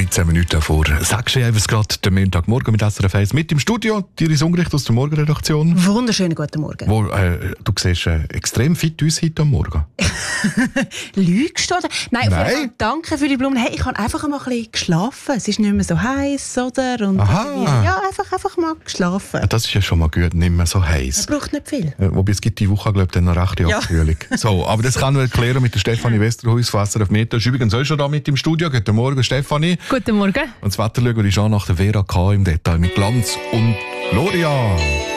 13 Minuten vor 6 Uhr, was gerade der Montagmorgen mit SRF 1 mit im Studio. Iris Ungericht aus der Morgenredaktion. Wunderschönen guten Morgen. Du siehst extrem fit aus heute am Morgen. Lügst du? Nein, auf jeden Nein. Fall danke für die Blumen. Hey, ich habe einfach mal ein bisschen geschlafen. Es ist nicht mehr so heiß, oder? Und Aha. ja, einfach mal geschlafen. Das ist ja schon mal gut, nicht mehr so heiß. Es braucht nicht viel. Wobei es gibt die Woche, glaube ich, dann noch rechte Ja. Abkühlung. So, aber das kann wir erklären mit der Stefanie Westerhuis von SRF Meteo. Ist übrigens auch schon da mit im Studio. Guten Morgen, Stefanie. Guten Morgen. Und das Wetter schauen wir uns an nach der Vera K. im Detail mit Glanz und Gloria.